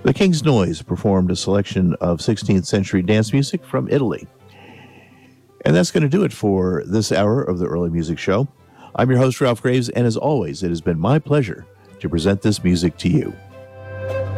The King's Noise performed a selection of 16th century dance music from Italy. And that's going to do it for this hour of the Early Music Show. I'm your host, Ralph Graves, and as always, it has been my pleasure to present this music to you.